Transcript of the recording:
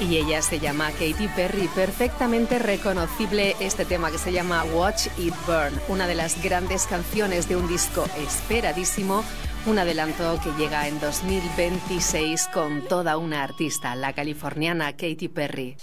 Y ella se llama Katy Perry, perfectamente reconocible este tema que se llama Watch It Burn, una de las grandes canciones de un disco esperadísimo, un adelanto que llega en 2026 con toda una artista, la californiana Katy Perry.